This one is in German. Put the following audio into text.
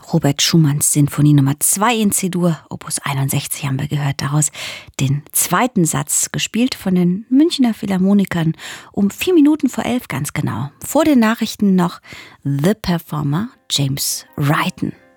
Robert Schumanns Sinfonie Nummer 2 in C-Dur, Opus 61 haben wir gehört, daraus den zweiten Satz, gespielt von den Münchner Philharmonikern um 4 Minuten vor 11 ganz genau. Vor den Nachrichten noch The Performer James Wrighton.